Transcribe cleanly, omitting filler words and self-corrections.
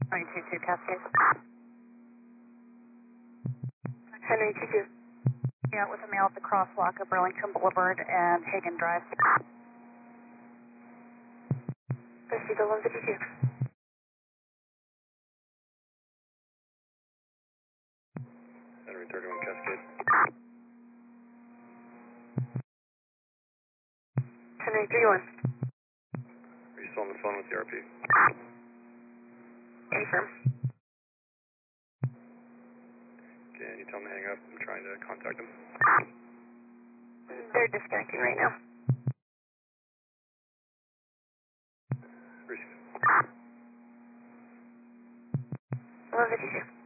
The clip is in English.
922 Cascade. Henry 22. Yeah, with a male at the crosswalk of Burlington Boulevard and Hagen Drive. Proceed to 152. Henry 31 Cascade. Henry 31. Are you still on the phone with the RP? Confirm. Can you tell them to hang up? I'm trying to contact them. They're disconnecting right now. Receive. 152.